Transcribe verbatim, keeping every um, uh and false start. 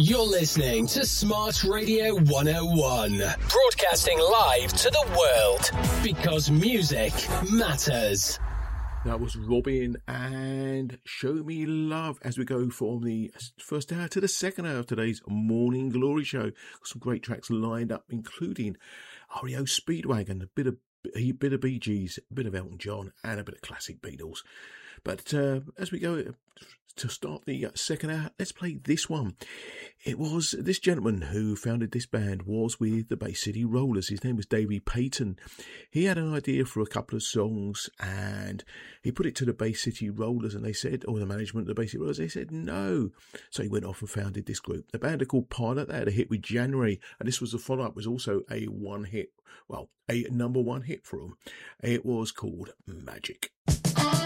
You're listening to Smart Radio one oh one, broadcasting live to the world, because music matters. That was Robin and Show Me Love as we go from the first hour to the second hour of today's Morning Glory Show. Some great tracks lined up, including R E O Speedwagon, a bit of a bit of Bee Gees, a bit of Elton John, and a bit of classic Beatles. But uh, as we go to start the second hour, let's play this one. It was this gentleman who founded this band was with the Bay City Rollers. His name was Davey Payton. He had an idea for a couple of songs and he put it to the Bay City Rollers, and they said, or the management of the Bay City Rollers, they said no. So he went off and founded this group. The band are called Pilot. They had a hit with January, and this was the follow-up, was also a one hit, well, a number one hit for them. It was called Magic.